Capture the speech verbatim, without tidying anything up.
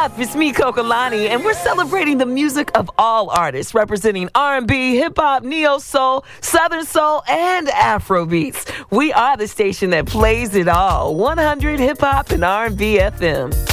up? It's me, Kokolani, and we're celebrating the music of all artists, representing R and B, hip-hop, neo-soul, southern soul, and Afro beats. We are the station that plays it all. one hundred Hip-Hop and R and B F M.